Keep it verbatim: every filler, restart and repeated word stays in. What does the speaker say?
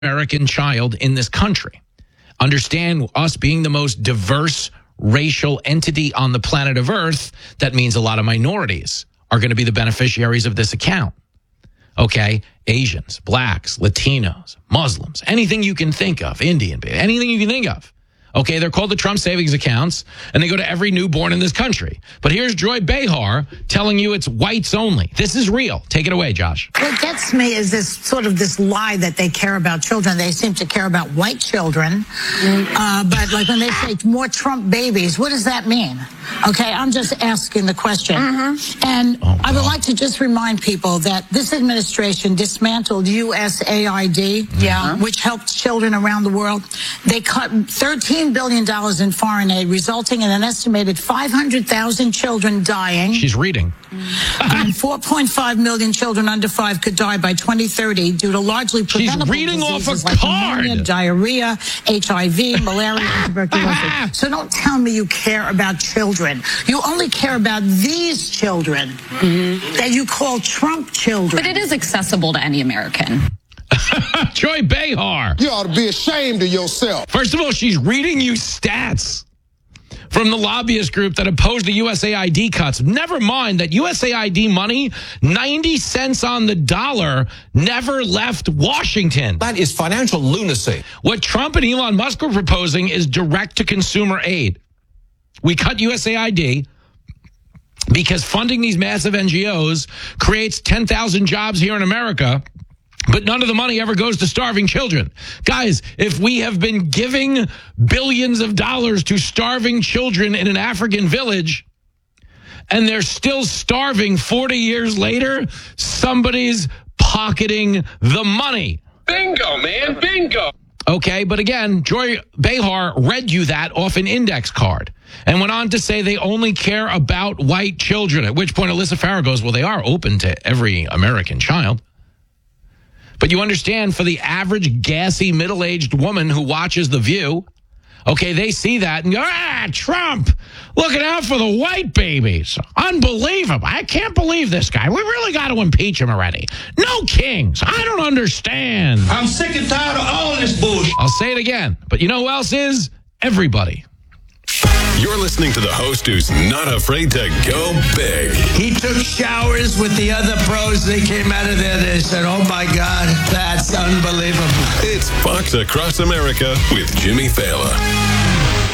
American child in this country. Understand, us being the most diverse racial entity on the planet of Earth, that means a lot of minorities are going to be the beneficiaries of this account. Okay? Asians, blacks, Latinos, Muslims, anything you can think of, Indian, anything you can think of. Okay, they're called the Trump savings accounts, and they go to every newborn in this country. But here's Joy Behar telling you it's whites only. This is real. Take it away, Josh. What gets me is this sort of this lie that they care about children. They seem to care about white children. Uh, but like when they say more Trump babies, what does that mean? Okay, I'm just asking the question. Mm-hmm. And oh, I would like to just remind people that this administration dismantled U S A I D, yeah, which helped children around the world. They cut thirteen billion dollars in foreign aid, resulting in an estimated five hundred thousand children dying. She's reading. And four point five million children under five could die by twenty thirty due to largely preventable She's reading off a like card. Pneumonia, diarrhea, H I V, malaria, and tuberculosis. So don't tell me you care about children. You only care about these children mm-hmm. that you call Trump children. But it is accessible to any American. Joy Behar. You ought to be ashamed of yourself. First of all, she's reading you stats from the lobbyist group that opposed the U S A I D cuts. Never mind that U S A I D money, ninety cents on the dollar, never left Washington. That is financial lunacy. What Trump and Elon Musk are proposing is direct-to-consumer aid. We cut U S A I D because funding these massive N G Os creates ten thousand jobs here in America, but none of the money ever goes to starving children. Guys, if we have been giving billions of dollars to starving children in an African village and they're still starving forty years later, somebody's pocketing the money. Bingo, man, bingo. Okay, but again, Joy Behar read you that off an index card and went on to say they only care about white children, at which point Alyssa Farah goes, well, they are open to every American child. But you understand, for the average gassy middle-aged woman who watches The View, okay, they see that and go, ah, Trump, looking out for the white babies. Unbelievable. I can't believe this guy. We really got to impeach him already. No kings. I don't understand. I'm sick and tired of all this bullshit. I'll say it again. But you know who else is? Everybody. You're listening to the host who's not afraid to go big. He took showers with the other pros. They came out of there. They said, oh, my God, that's unbelievable. It's Fox Across America with Jimmy Fallon.